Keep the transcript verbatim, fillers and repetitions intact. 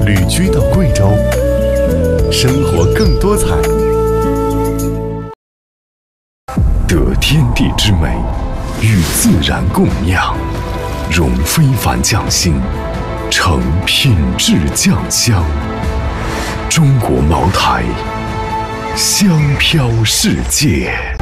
旅居到贵州，生活更多彩。得天地之美，与自然共酿，融非凡匠心，成品质酱香。中国茅台，香飘世界。